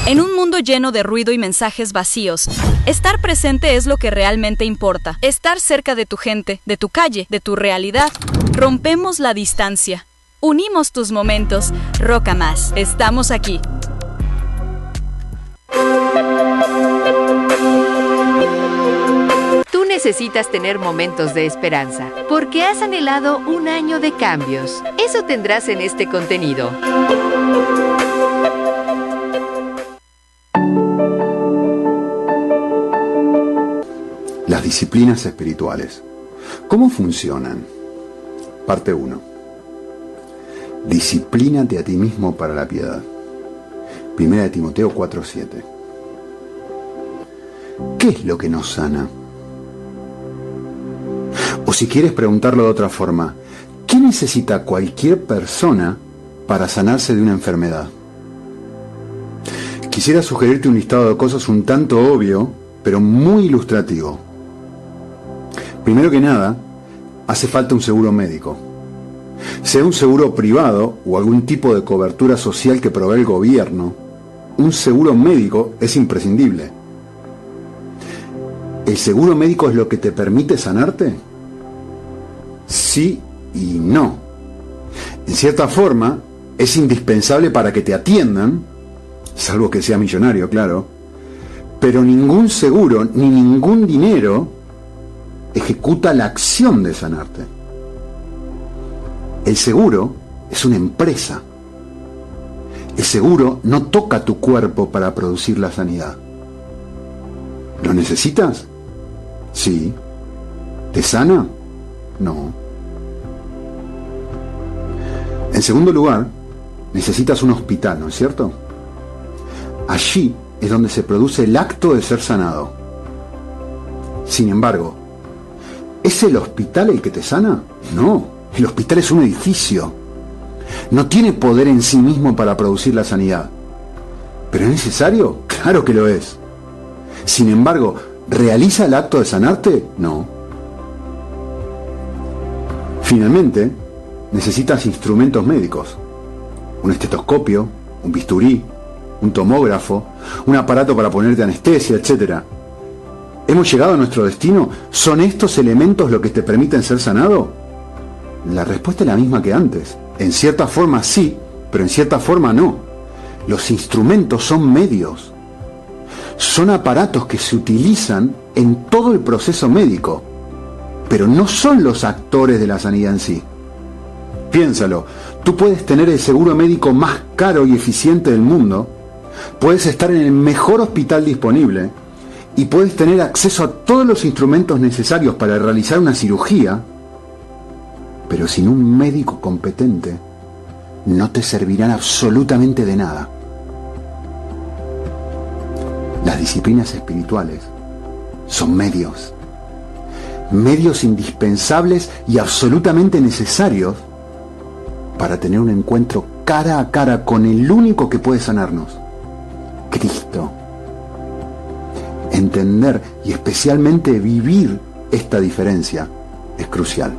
En un mundo lleno de ruido y mensajes vacíos, estar presente es lo que realmente importa. Estar cerca de tu gente, de tu calle, de tu realidad. Rompemos la distancia. Unimos tus momentos. Roca Más. Estamos aquí. Tú necesitas tener momentos de esperanza, porque has anhelado un año de cambios. Eso tendrás en este contenido. Las disciplinas espirituales. ¿Cómo funcionan? Parte 1. Disciplínate a ti mismo para la piedad. 1 Timoteo 4:7. ¿Qué es lo que nos sana? O si quieres preguntarlo de otra forma, ¿qué necesita cualquier persona para sanarse de una enfermedad? Quisiera sugerirte un listado de cosas un tanto obvio, pero muy ilustrativo. Primero que nada, hace falta un seguro médico. Sea un seguro privado o algún tipo de cobertura social que provee el gobierno, un seguro médico es imprescindible. ¿El seguro médico es lo que te permite sanarte? Sí y no. En cierta forma, es indispensable para que te atiendan, salvo que sea millonario, claro, pero ningún seguro ni ningún dinero ejecuta la acción de sanarte. El seguro es una empresa. El seguro no toca tu cuerpo para producir la sanidad. ¿Lo necesitas? Sí. ¿Te sana? No. En segundo lugar, necesitas un hospital, ¿no es cierto? Allí es donde se produce el acto de ser sanado. Sin embargo, ¿es el hospital el que te sana? No. El hospital es un edificio. No tiene poder en sí mismo para producir la sanidad. ¿Pero es necesario? Claro que lo es. Sin embargo, ¿realiza el acto de sanarte? No. Finalmente, necesitas instrumentos médicos. Un estetoscopio, un bisturí, un tomógrafo, un aparato para ponerte anestesia, etc. ¿Hemos llegado a nuestro destino? ¿Son estos elementos los que te permiten ser sanado? La respuesta es la misma que antes. En cierta forma sí, pero en cierta forma no. Los instrumentos son medios. Son aparatos que se utilizan en todo el proceso médico, pero no son los actores de la sanidad en sí. Piénsalo, tú puedes tener el seguro médico más caro y eficiente del mundo, puedes estar en el mejor hospital disponible y puedes tener acceso a todos los instrumentos necesarios para realizar una cirugía, pero sin un médico competente no te servirán absolutamente de nada. Las disciplinas espirituales son medios indispensables y absolutamente necesarios para tener un encuentro cara a cara con el único que puede sanarnos, Cristo. Entender y especialmente vivir esta diferencia es crucial.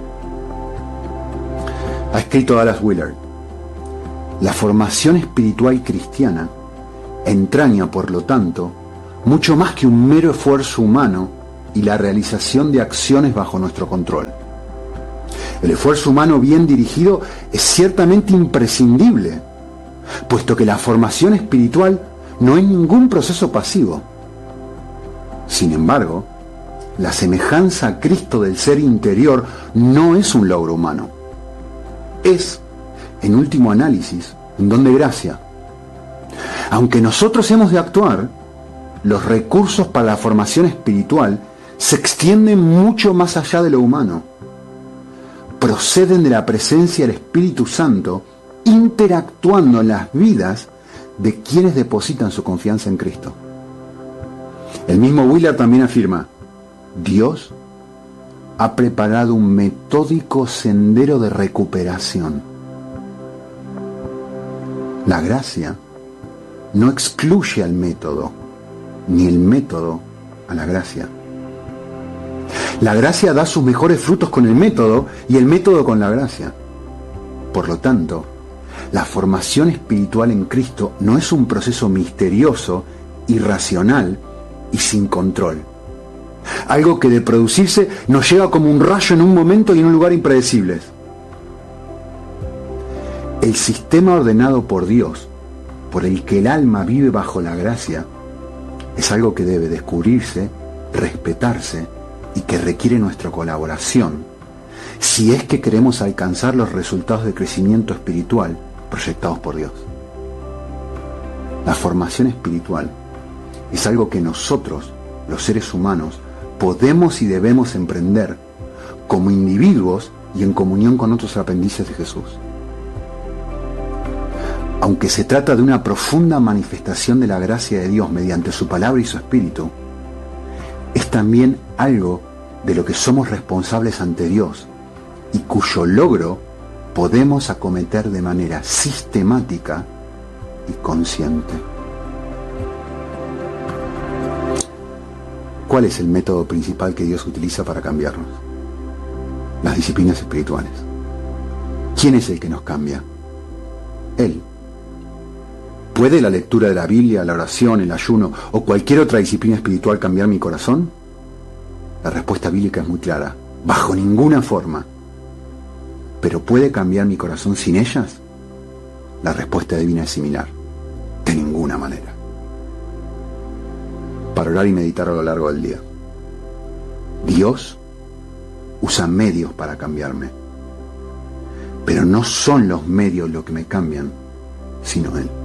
Ha escrito Dallas Willard: la formación espiritual cristiana entraña, por lo tanto, mucho más que un mero esfuerzo humano y la realización de acciones bajo nuestro control. El esfuerzo humano bien dirigido es ciertamente imprescindible, puesto que la formación espiritual no es ningún proceso pasivo. Sin embargo, la semejanza a Cristo del ser interior no es un logro humano. Es, en último análisis, un don de gracia. Aunque nosotros hemos de actuar, los recursos para la formación espiritual se extienden mucho más allá de lo humano. Proceden de la presencia del Espíritu Santo interactuando en las vidas de quienes depositan su confianza en Cristo. El mismo Willard también afirma: Dios ha preparado un metódico sendero de recuperación. La gracia no excluye al método, ni el método a la gracia. La gracia da sus mejores frutos con el método y el método con la gracia. Por lo tanto, La formación espiritual en Cristo no es un proceso misterioso, irracional y sin control. Algo que de producirse nos llega como un rayo en un momento y en un lugar impredecibles. El sistema ordenado por Dios, por el que el alma vive bajo la gracia, es algo que debe descubrirse, respetarse y que requiere nuestra colaboración, si es que queremos alcanzar los resultados de crecimiento espiritual proyectados por Dios. La formación espiritual es algo que nosotros, los seres humanos, podemos y debemos emprender como individuos y en comunión con otros aprendices de Jesús. Aunque se trata de una profunda manifestación de la gracia de Dios mediante su palabra y su espíritu, es también algo de lo que somos responsables ante Dios y cuyo logro podemos acometer de manera sistemática y consciente. ¿Cuál es el método principal que Dios utiliza para cambiarnos? Las disciplinas espirituales. ¿Quién es el que nos cambia? Él. ¿Puede la lectura de la Biblia, la oración, el ayuno o cualquier otra disciplina espiritual cambiar mi corazón? La respuesta bíblica es muy clara. Bajo ninguna forma. ¿Pero puede cambiar mi corazón sin ellas? La respuesta divina es similar. De ninguna manera. Para orar y meditar a lo largo del día. Dios usa medios para cambiarme. Pero no son los medios lo que me cambian, sino Él.